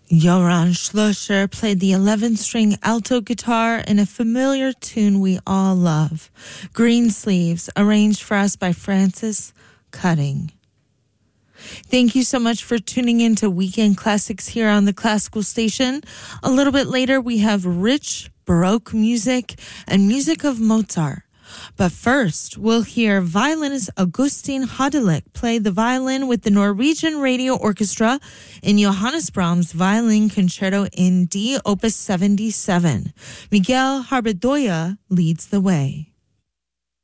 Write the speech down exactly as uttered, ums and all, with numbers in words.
Johann Schlosser played the eleven-string alto guitar in a familiar tune we all love, Green Sleeves, arranged for us by Francis Cutting. Thank you so much for tuning in to Weekend Classics here on the Classical Station. A little bit later, we have rich Baroque music and music of Mozart. But first, we'll hear violinist Augustin Hodelick play the violin with the Norwegian Radio Orchestra in Johannes Brahms' Violin Concerto in D, Opus seventy-seven. Miguel Harbadoya leads the way.